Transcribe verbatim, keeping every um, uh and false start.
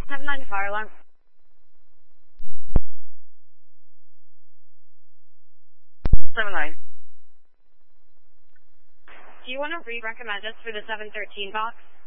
seven nine fire alarm. seven nine. Do you want to re-recommend us for the seven thirteen box?